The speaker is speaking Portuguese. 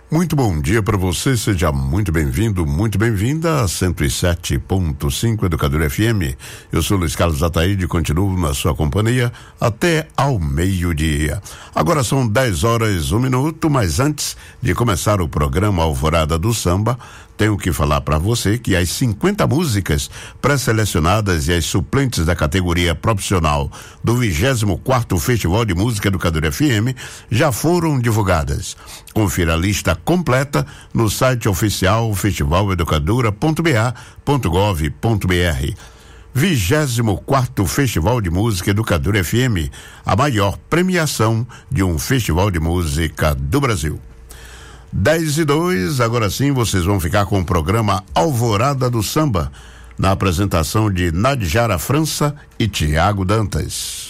Muito bom dia para você, seja muito bem-vindo, muito bem-vinda a 107.5 Educador FM. Eu sou Luiz Carlos Ataíde e continuo na sua companhia até ao meio-dia. Agora são 10h01, mas antes de começar o programa Alvorada do Samba, tenho que falar para você que as 50 músicas pré-selecionadas e as suplentes da categoria profissional do 24º Festival de Música Educador FM já foram divulgadas. Confira a lista completa no site oficial festivaleducadora.ba.gov.br. 24º Festival de Música Educador FM, a maior premiação de um festival de música do Brasil. 10h02, agora sim vocês vão ficar com o programa Alvorada do Samba, na apresentação de Nadjara França e Tiago Dantas.